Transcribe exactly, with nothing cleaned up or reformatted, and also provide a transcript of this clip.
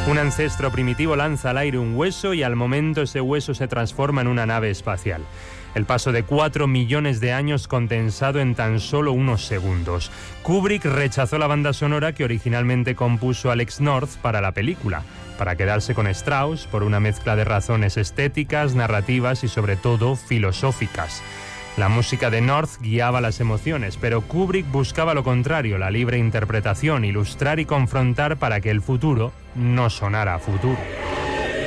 Un ancestro primitivo lanza al aire un hueso y al momento ese hueso se transforma en una nave espacial. El paso de cuatro millones de años condensado en tan solo unos segundos. Kubrick rechazó la banda sonora que originalmente compuso Alex North para la película, para quedarse con Strauss por una mezcla de razones estéticas, narrativas y sobre todo filosóficas. La música de North guiaba las emociones, pero Kubrick buscaba lo contrario, la libre interpretación, ilustrar y confrontar para que el futuro no sonara a futuro.